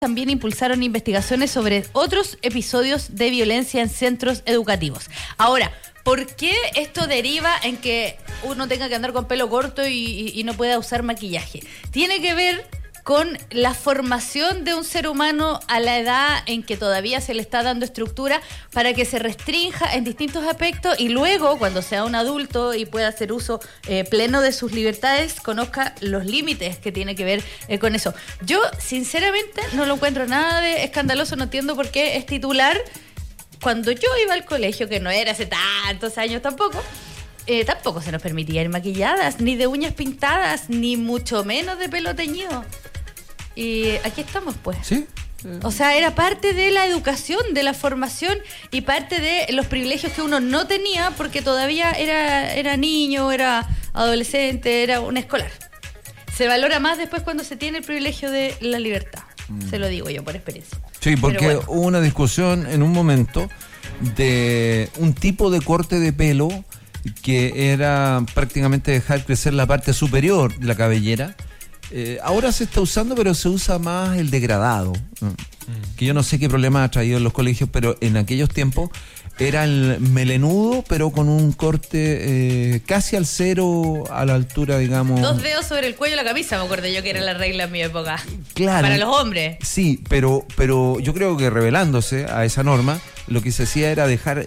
También impulsaron investigaciones sobre otros episodios de violencia en centros educativos. Ahora, ¿por qué esto deriva en que uno tenga que andar con pelo corto y no pueda usar maquillaje? Tiene que ver con la formación de un ser humano a la edad en que todavía se le está dando estructura para que se restrinja en distintos aspectos y luego, cuando sea un adulto y pueda hacer uso pleno de sus libertades, conozca los límites que tiene que ver con eso. Yo, sinceramente, no lo encuentro nada de escandaloso, no entiendo por qué es titular. Cuando yo iba al colegio, que no era hace tantos años tampoco se nos permitía ir maquilladas, ni de uñas pintadas, ni mucho menos de pelo teñido. Y aquí estamos, pues. ¿Sí? O sea, era parte de la educación, de la formación y parte de los privilegios que uno no tenía porque todavía era niño, era adolescente, era un escolar. Se valora más después cuando se tiene el privilegio de la libertad. Se lo digo yo por experiencia. Sí, porque bueno, hubo una discusión en un momento de un tipo de corte de pelo que era prácticamente dejar crecer la parte superior de la cabellera. Ahora se está usando, pero se usa más el degradado, que yo no sé qué problema ha traído en los colegios, pero en aquellos tiempos era el melenudo, pero con un corte casi al cero, a la altura, digamos... 2 dedos sobre el cuello de la camisa, me acuerdo yo que era la regla en mi época. Claro. Para los hombres. Sí, pero yo creo que revelándose a esa norma, lo que se hacía era dejar...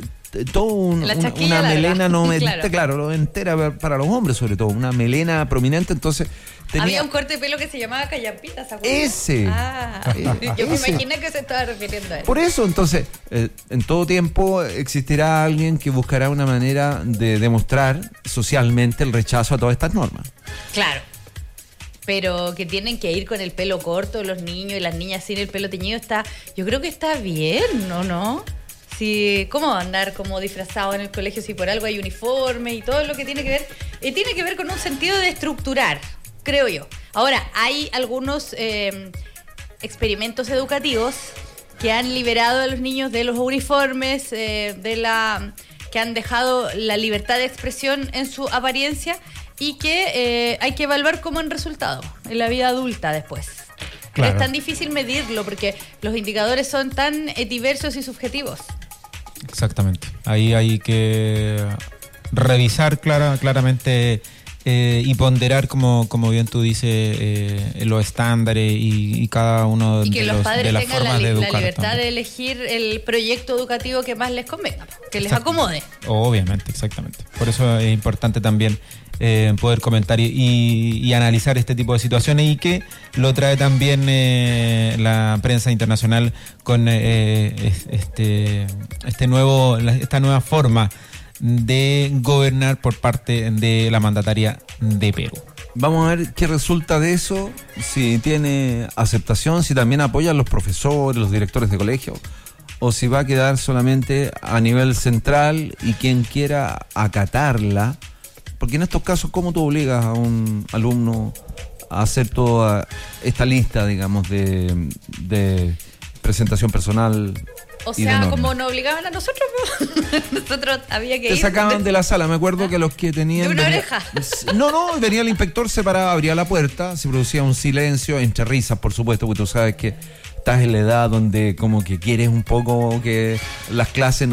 una melena claro, entera para los hombres, sobre todo, una melena prominente, entonces había un corte de pelo que se llamaba callampita, ¿se acuerdan? Ese. Yo me imaginé que se estaba refiriendo a eso. Por eso, entonces, en todo tiempo existirá alguien que buscará una manera de demostrar socialmente el rechazo a todas estas normas. Claro. Pero que tienen que ir con el pelo corto los niños y las niñas sin el pelo teñido, yo creo que está bien, ¿no? Si, ¿cómo andar como disfrazado en el colegio si por algo hay uniforme y todo lo que tiene que ver con un sentido de estructurar, creo yo. Ahora, hay algunos experimentos educativos que han liberado a los niños de los uniformes, que han dejado la libertad de expresión en su apariencia y que hay que evaluar como en resultado en la vida adulta después. Claro. Es tan difícil medirlo porque los indicadores son tan diversos y subjetivos. Exactamente. Ahí hay que revisar claramente y ponderar, como bien tú dices, los estándares y cada uno y que de los padres de las tengan formas de educar. La libertad también de elegir el proyecto educativo que más les convenga, que les acomode. Obviamente, exactamente. Por eso es importante también poder comentar y analizar este tipo de situaciones y que lo trae también la prensa internacional con esta nueva forma de gobernar por parte de la mandataria de Perú. Vamos a ver qué resulta de eso, si tiene aceptación, si también apoyan los profesores, los directores de colegio, o si va a quedar solamente a nivel central y quien quiera acatarla. Porque en estos casos, ¿cómo tú obligas a un alumno a hacer toda esta lista, digamos, de presentación personal? O sea, como nos obligaban a nosotros, nosotros había que ir. Te sacaban de la sala, me acuerdo que los que tenían... ¿De una oreja? No, venía el inspector, se paraba, abría la puerta, se producía un silencio, entre risas, por supuesto, porque tú sabes que estás en la edad donde como que quieres un poco que las clases